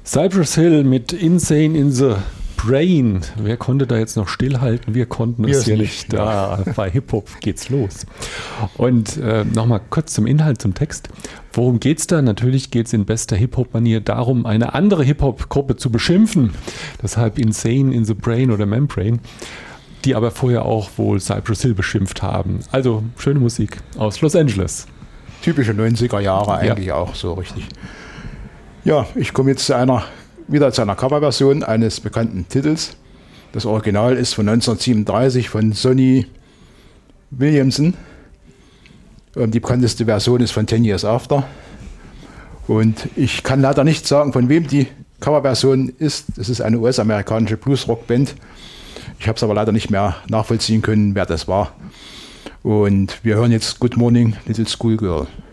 Cypress Hill mit Insane in the Brain. Wer konnte da jetzt noch stillhalten? Wir konnten es hier nicht. Bei Hip-Hop geht's los. Und nochmal kurz zum Inhalt, zum Text. Worum geht's da? Natürlich geht es in bester Hip-Hop-Manier darum, eine andere Hip-Hop-Gruppe zu beschimpfen. Deshalb Insane in the Brain oder Membrane, die aber vorher auch wohl Cypress Hill beschimpft haben. Also schöne Musik aus Los Angeles. Typische 90er Jahre eigentlich auch so richtig. Ja, ich komme jetzt wieder zu einer Coverversion eines bekannten Titels. Das Original ist von 1937 von Sonny Williamson. Die bekannteste Version ist von 10 Years After. Und ich kann leider nicht sagen, von wem die Coverversion ist. Es ist eine US-amerikanische Blues-Rock-Band. Ich habe es aber leider nicht mehr nachvollziehen können, wer das war. Und wir hören jetzt Good Morning, Little Schoolgirl.